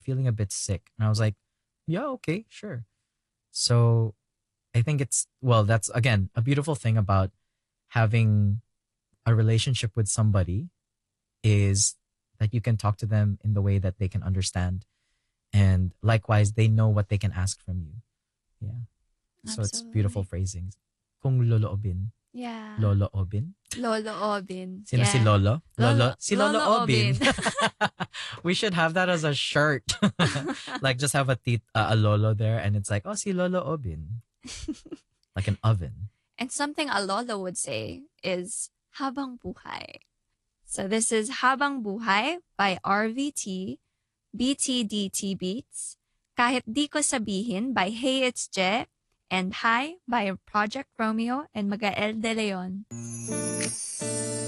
feeling a bit sick. And I was like, yeah, okay, sure. So I think it's, well, that's again a beautiful thing about having a relationship with somebody is that you can talk to them in the way that they can understand. And likewise, they know what they can ask from you. Yeah. So it's beautiful Absolutely. phrasings. Kung loloobin. Yeah. Lolo Obin? Lolo Obin. Sino si Yeah. Lolo? Lolo Si Lolo Lolo Obin. Obin. We should have that as a shirt. Like just have a Lolo there and it's like, oh, si Lolo Obin. Like an oven. And something a lolo would say is habang buhay. So this is Habang Buhay by RVT, BTDT Beats, Kahit Di Ko Sabihin by Hey It's Je, and Hi by Project Romeo and Magael De Leon.